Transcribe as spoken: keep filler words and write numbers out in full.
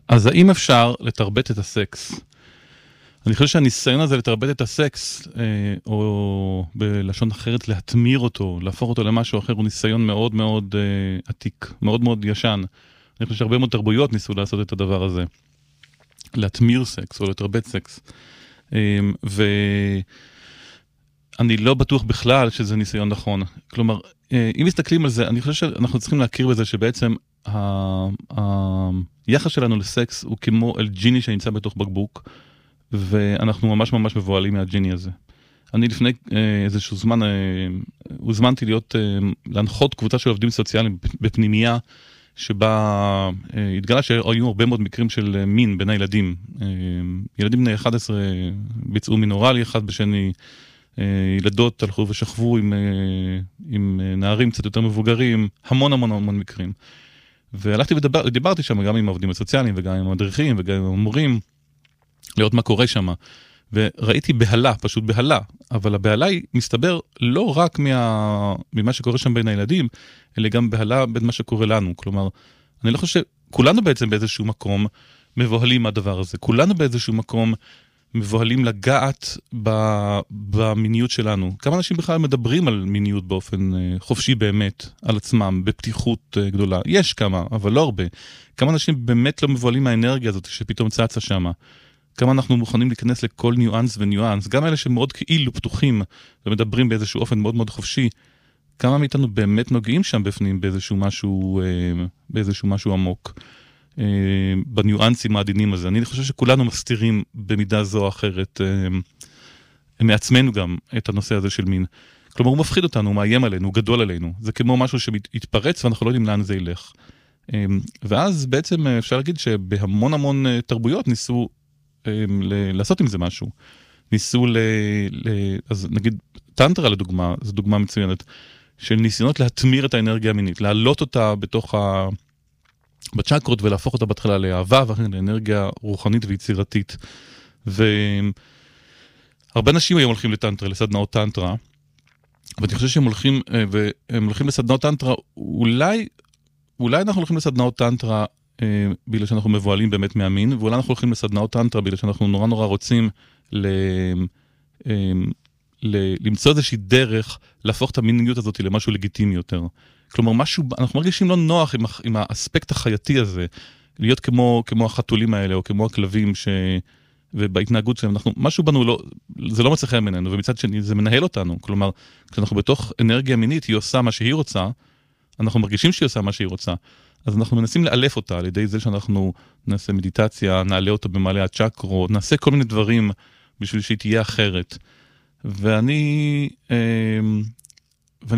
אז האם אפשר לתרבט את הסקס? אני חושב שהניסיון הזה לתרבט את הסקס, או בלשון אחרת להתמיר אותו, להפוך אותו למשהו אחר, הוא ניסיון מאוד מאוד עתיק, מאוד מאוד ישן. אני חושב שהרבה מאוד תרבויות ניסו לעשות את הדבר הזה. להתמיר סקס או לתרבט סקס. ואני לא בטוח בכלל שזה ניסיון נכון. כלומר, אם מסתכלים על זה, אני חושב שאנחנו צריכים להכיר בזה שבעצם היחס שלנו לסקס הוא כמו אל ג'יני שנמצא בתוך בקבוק, ואנחנו ממש ממש מבועלים מהג'יני הזה. אני לפני איזשהו זמן, הוזמנתי להיות, להנחות קבוצה של עובדים סוציאליים בפנימייה, שבה התגלה שהיו הרבה מאוד מקרים של מין בין הילדים. ילדים בני אחת עשרה ביצעו מין אוראלי אחד בשני, ילדות הלכו ושכבו עם, עם נערים קצת יותר מבוגרים, המון המון המון מקרים. והלכתי ודיברתי שם גם עם העובדים הסוציאליים וגם עם המדריכים וגם עם המורים, לראות מה קורה שם. וראיתי בהלה, פשוט בהלה, אבל הבהלה היא מסתבר לא רק מה, ממה שקורה שם בין הילדים, אלא גם בהלה בין מה שקורה לנו. כלומר, אני לא חושב שכולנו בעצם באיזשהו מקום מבוהלים מהדבר הזה. כולנו באיזשהו מקום מבוהלים לגעת במיניות שלנו. כמה אנשים בכלל מדברים על מיניות באופן חופשי באמת, על עצמם, בפתיחות גדולה. יש כמה, אבל לא הרבה. כמה אנשים באמת לא מבוהלים מהאנרגיה הזאת שפתאום צצה שמה. כמה אנחנו מוכנים להיכנס לכל ניואנס וניואנס. גם אלה שמאוד כאילו פתוחים ומדברים באיזשהו אופן מאוד מאוד חופשי. כמה מאיתנו באמת נוגעים שם בפנים באיזשהו משהו, באיזשהו משהו עמוק. בניואנסים העדינים הזה. אני חושב שכולנו מסתירים במידה זו או אחרת, מעצמנו גם את הנושא הזה של מין. כלומר, הוא מפחיד אותנו, הוא מאיים עלינו, הוא גדול עלינו. זה כמו משהו שמתפרץ ואנחנו לא יודעים לאן זה ילך. ואז בעצם אפשר להגיד שבהמון המון תרבויות ניסו לעשות עם זה משהו. ניסו ל... אז נגיד, טנטרה לדוגמה, זו דוגמה מצוינת, של ניסיונות להתמיר את האנרגיה המינית, להעלות אותה בתוך ה... בצ'קרות ולהפוך אותה בהתחלה לאהבה ואחרי לאנרגיה רוחנית ויצירתית. והרבה אנשים היום הולכים לטנטרה, לסדנאות טנטרה, ואני חושב שהם הולכים, והם הולכים לסדנאות טנטרה, אולי, אולי אנחנו הולכים לסדנאות טנטרה בגלל שאנחנו מבועלים באמת מהמין, ואולי אנחנו הולכים לסדנאות טנטרה בגלל שאנחנו נורא נורא רוצים ל... ל... למצוא איזושהי דרך להפוך את המיניות הזאת למשהו לגיטימי יותר. כלומר, משהו, אנחנו מרגישים לא נוח עם, עם האספקט החייתי הזה, להיות כמו, כמו החתולים האלה, או כמו הכלבים, ש... ובהתנהגות שלהם, אנחנו, משהו בנו לא, זה לא מצליח ממנו, ומצד שני, זה מנהל אותנו. כלומר, כשאנחנו בתוך אנרגיה מינית, היא עושה מה שהיא רוצה, אנחנו מרגישים שהיא עושה מה שהיא רוצה, אז אנחנו מנסים לאלף אותה, על ידי זה שאנחנו נעשה מדיטציה, נעלה אותה במעלה הצ'קרות, נעשה כל מיני דברים, בשביל שהיא תהיה אחרת. ואני,